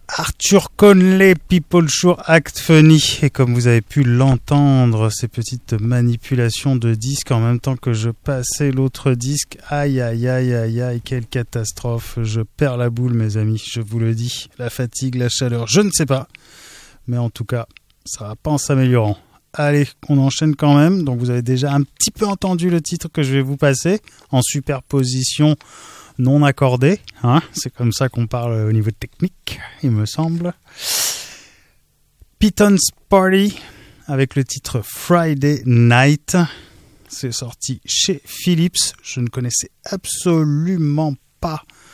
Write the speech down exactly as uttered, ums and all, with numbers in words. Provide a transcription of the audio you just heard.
Arthur Conley, People Sure Act Funny. Et comme vous avez pu l'entendre, ces petites manipulations de disques en même temps que je passais l'autre disque. Aïe, aïe, aïe, aïe, aïe, quelle catastrophe. Je perds la boule, mes amis, je vous le dis. La fatigue, la chaleur, je ne sais pas. Mais en tout cas, ça va pas en s'améliorant. Allez, on enchaîne quand même. Donc vous avez déjà un petit peu entendu le titre que je vais vous passer en superposition non accordée. Hein, c'est comme ça qu'on parle au niveau technique, il me semble. Python's Party avec le titre Friday Night. C'est sorti chez Philips. Je ne connaissais absolument pas